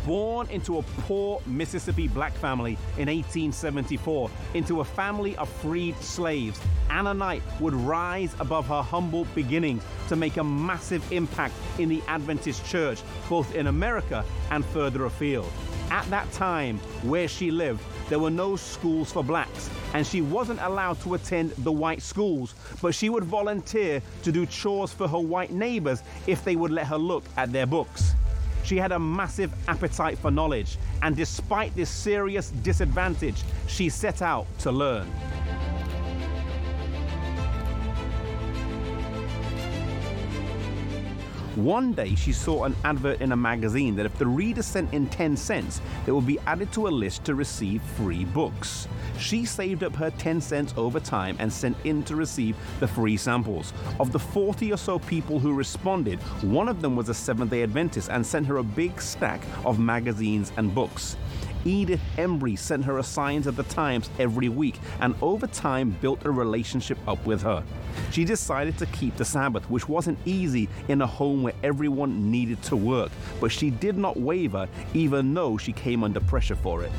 Born into a poor Mississippi black family in 1874, into a family of freed slaves, Anna Knight would rise above her humble beginnings to make a massive impact in the Adventist church, both in America and further afield. At that time, where she lived, there were no schools for blacks, and she wasn't allowed to attend the white schools, but she would volunteer to do chores for her white neighbors if they would let her look at their books. She had a massive appetite for knowledge, and despite this serious disadvantage, she set out to learn. One day she saw an advert in a magazine that if the reader sent in 10 cents, they would be added to a list to receive free books. She saved up her 10 cents over time and sent in to receive the free samples. Of the 40 or so people who responded, one of them was a Seventh-day Adventist and sent her a big stack of magazines and books. Edith Embry sent her a Signs of the Times every week and over time built a relationship up with her. She decided to keep the Sabbath, which wasn't easy in a home where everyone needed to work, but she did not waver even though she came under pressure for it.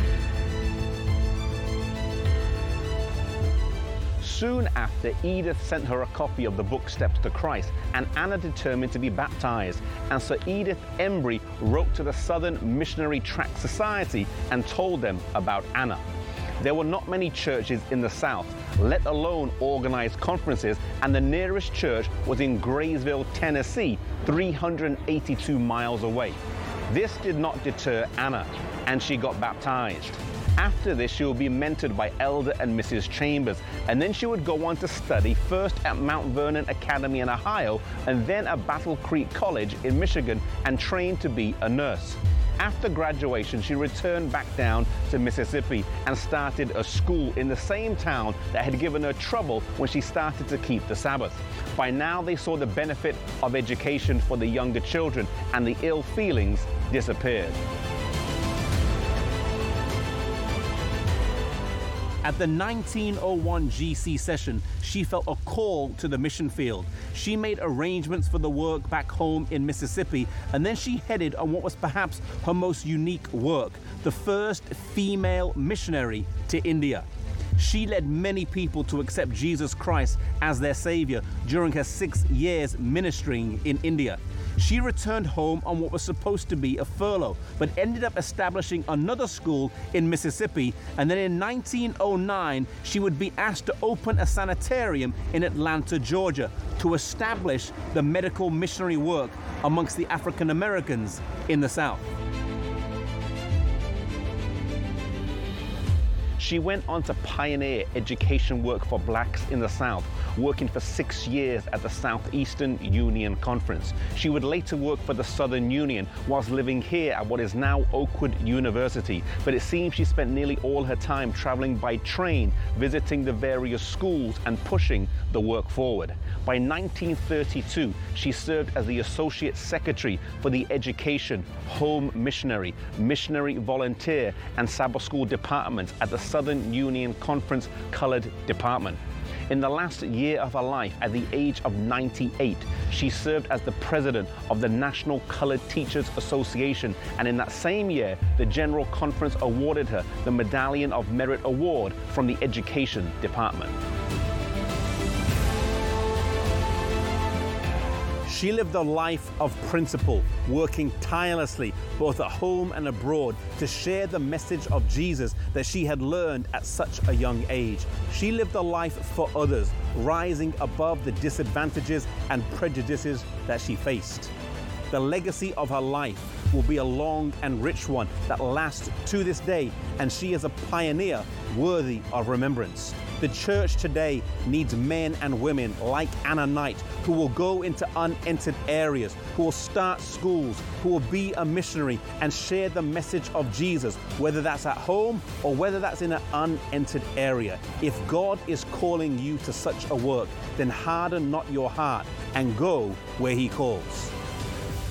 Soon after, Edith sent her a copy of the book Steps to Christ, and Anna determined to be baptized. And so Edith Embry wrote to the Southern Missionary Tract Society and told them about Anna. There were not many churches in the South, let alone organized conferences, and the nearest church was in Graysville, Tennessee, 382 miles away. This did not deter Anna, and she got baptized. After this, she would be mentored by Elder and Mrs. Chambers, and then she would go on to study first at Mount Vernon Academy in Ohio, and then at Battle Creek College in Michigan, and trained to be a nurse. After graduation, she returned back down to Mississippi and started a school in the same town that had given her trouble when she started to keep the Sabbath. By now, they saw the benefit of education for the younger children, and the ill feelings disappeared. At the 1901 GC session, she felt a call to the mission field. She made arrangements for the work back home in Mississippi, and then she headed on what was perhaps her most unique work, the first female missionary to India. She led many people to accept Jesus Christ as their Savior during her 6 years ministering in India. She returned home on what was supposed to be a furlough, but ended up establishing another school in Mississippi, and then in 1909, she would be asked to open a sanitarium in Atlanta, Georgia, to establish the medical missionary work amongst the African Americans in the South. She went on to pioneer education work for blacks in the South, working for 6 years at the Southeastern Union Conference. She would later work for the Southern Union whilst living here at what is now Oakwood University, but it seems she spent nearly all her time traveling by train, visiting the various schools and pushing the work forward. By 1932, she served as the Associate Secretary for the Education, Home Missionary, Missionary Volunteer, and Sabbath School departments at the Southern Union Conference Colored Department. In the last year of her life, at the age of 98, she served as the president of the National Colored Teachers Association, and in that same year, the General Conference awarded her the Medallion of Merit Award from the Education Department. She lived a life of principle, working tirelessly both at home and abroad to share the message of Jesus that she had learned at such a young age. She lived a life for others, rising above the disadvantages and prejudices that she faced. The legacy of her life will be a long and rich one that lasts to this day, and she is a pioneer worthy of remembrance. The church today needs men and women like Anna Knight who will go into unentered areas, who will start schools, who will be a missionary and share the message of Jesus, whether that's at home or whether that's in an unentered area. If God is calling you to such a work, then harden not your heart and go where He calls.